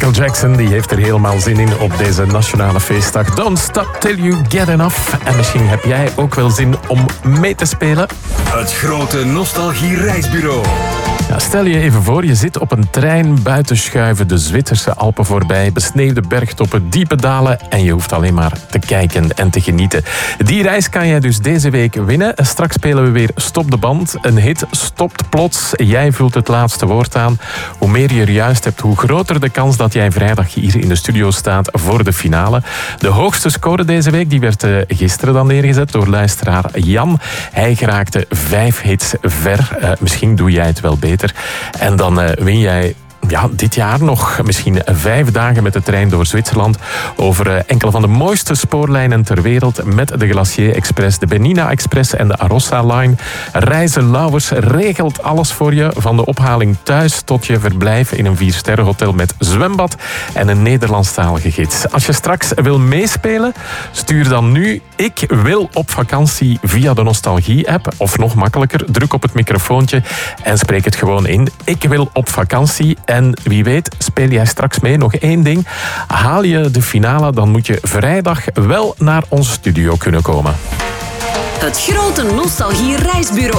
Michael Jackson die heeft er helemaal zin in op deze nationale feestdag. Don't stop till you get enough. En misschien heb jij ook wel zin om mee te spelen. Het grote nostalgie-reisbureau. Ja, stel je even voor, je zit op een trein buiten schuiven de Zwitserse Alpen voorbij, besneeuwde bergtoppen, diepe dalen en je hoeft alleen maar te kijken en te genieten. Die reis kan jij dus deze week winnen. Straks spelen we weer Stop de Band. Een hit stopt plots. Jij vult het laatste woord aan. Hoe meer je er juist hebt, hoe groter de kans dat jij vrijdag hier in de studio staat voor de finale. De hoogste score deze week die werd gisteren dan neergezet door luisteraar Jan. Hij geraakte 5 hits ver. Misschien doe jij het wel beter. En dan win jij dit jaar nog misschien 5 dagen met de trein door Zwitserland over enkele van de mooiste spoorlijnen ter wereld met de Glacier Express, de Bernina Express en de Arossa Line. Reizen Lauwers regelt alles voor je, van de ophaling thuis tot je verblijf in een 4-sterrenhotel met zwembad en een Nederlandstalige gids. Als je straks wil meespelen, stuur dan nu Ik wil op vakantie via de Nostalgie-app. Of nog makkelijker, druk op het microfoontje en spreek het gewoon in. Ik wil op vakantie. En wie weet, speel jij straks mee. Nog één ding. Haal je de finale, dan moet je vrijdag wel naar onze studio kunnen komen. Het grote Nostalgie-reisbureau.